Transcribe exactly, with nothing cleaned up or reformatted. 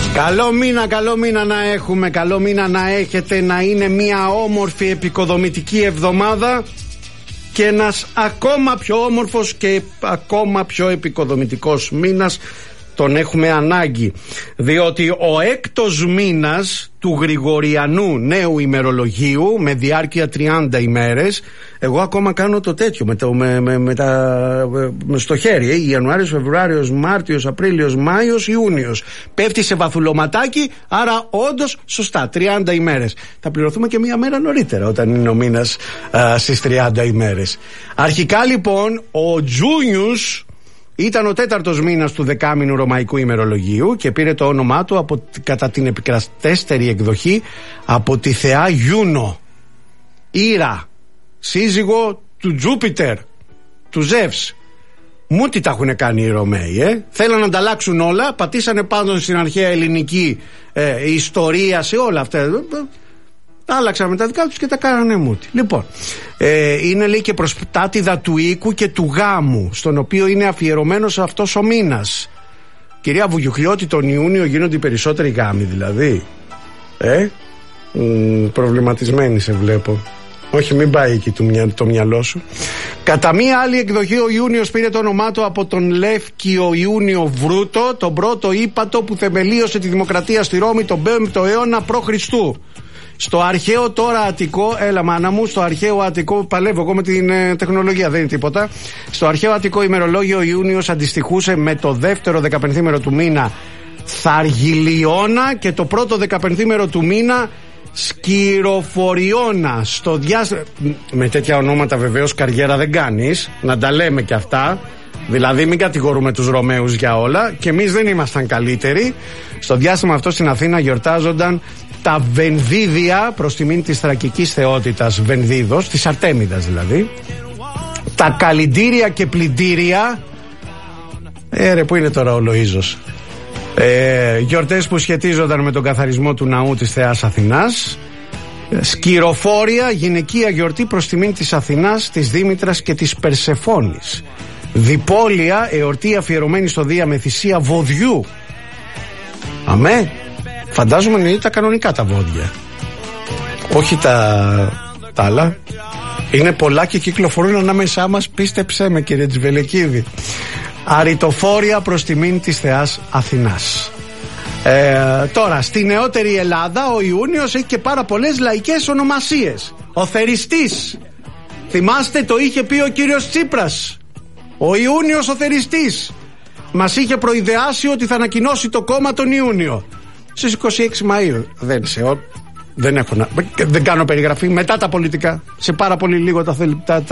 Καλό μήνα, καλό μήνα να έχουμε, καλό μήνα να έχετε, να είναι μια όμορφη επικοδομητική εβδομάδα και ένας ακόμα πιο όμορφος και ακόμα πιο επικοδομητικός μήνας. Τον έχουμε ανάγκη, διότι ο έκτος μήνας του Γρηγοριανού νέου ημερολογίου με διάρκεια τριάντα ημέρες, εγώ ακόμα κάνω το τέτοιο με το, με, με, με τα, με στο χέρι, ε, Ιανουάριος, Φεβρουάριος, Μάρτιος, Απρίλιος, Μάιος, Ιούνιος. Πέφτει σε βαθουλωματάκι, άρα όντως σωστά τριάντα ημέρες. Θα πληρωθούμε και μία μέρα νωρίτερα όταν είναι ο μήνας α, στις τριάντα ημέρες. Αρχικά λοιπόν ο Τζούνιους ήταν ο τέταρτος μήνας του δεκάμηνου ρωμαϊκού ημερολογίου και πήρε το όνομά του από, κατά την επικρατέστερη εκδοχή από τη θεά Γιούνο, Ήρα, σύζυγο του Τζούπιτερ, του Ζεύς. Μου τι τα έχουν κάνει οι Ρωμαίοι, ε? Θέλαν να ανταλλάξουν όλα, πατήσανε πάνω στην αρχαία ελληνική ε, ιστορία, σε όλα αυτά. Τα άλλαξαν με τα δικά τους και τα κάνανε μούτι. Λοιπόν, ε, είναι λέει και προσπτάτηδα του οίκου και του γάμου, στον οποίο είναι αφιερωμένος αυτός ο μήνας. Κυρία Βουγιουκλιώτη, τον Ιούνιο γίνονται οι περισσότεροι γάμοι δηλαδή. Ε, μ, προβληματισμένη σε βλέπω. Όχι, μην πάει εκεί το, μυα, το μυαλό σου. Κατά μία άλλη εκδοχή ο Ιούνιος πήρε το όνομά του από τον Λεύκιο Ιούνιο Βρούτο, τον πρώτο ύπατο που θεμελίωσε τη δημοκρατία στη Ρώμη τον πέμπτο αιώνα προ Χριστού. Στο αρχαίο τώρα Αττικό, έλα μάνα μου, στο αρχαίο Αττικό, παλεύω εγώ με την ε, τεχνολογία, δεν είναι τίποτα. Στο αρχαίο Αττικό ημερολόγιο ο Ιούνιος αντιστοιχούσε με το δεύτερο δεκαπενθήμερο του μήνα Θαργιλιώνα και το πρώτο δεκαπενθήμερο του μήνα Σκυροφοριώνα. Στο διάστημα. Με τέτοια ονόματα βεβαίως καριέρα δεν κάνεις, να τα λέμε και αυτά. Δηλαδή μην κατηγορούμε τους Ρωμαίους για όλα, και εμείς δεν ήμασταν καλύτεροι. Στο διάστημα αυτό στην Αθήνα γιορτάζονταν τα Βενδίδια προς τιμήν της θρακικής θεότητας Βενδίδος, της Αρτέμιδας δηλαδή. Τα Καλλιντήρια και Πλυντήρια. Ε ρε, πού είναι τώρα ο Λοΐζος? ε, Γιορτές που σχετίζονταν με τον καθαρισμό του ναού της θεάς Αθηνάς. Σκυροφόρια, γυναικεία γιορτή προς τιμήν της Αθηνάς, της Δήμητρας και της Περσεφόνης. Διπόλια, εορτή αφιερωμένη στο Δία με θυσία βοδιού. Αμέ. Φαντάζομαι είναι τα κανονικά τα βόδια, όχι τα, τα άλλα. Είναι πολλά και κυκλοφορούν ανάμεσά μας, πίστεψέ με κύριε Τζιβελεκίδη. Αριτοφόρια προς τιμήν της θεάς Αθηνάς. ε, Τώρα στη νεότερη Ελλάδα ο Ιούνιος έχει και πάρα πολλές λαϊκές ονομασίες. Ο Θεριστής, θυμάστε το είχε πει ο κύριος Τσίπρας, ο Ιούνιος ο Θεριστής. Μας είχε προειδεάσει ότι θα ανακοινώσει το κόμμα τον Ιούνιο. Στις είκοσι έξι Μαΐου. Δεν ξέρω, δεν έχω να, δεν κάνω περιγραφή. Μετά τα πολιτικά, σε πάρα πολύ λίγο τα, τα,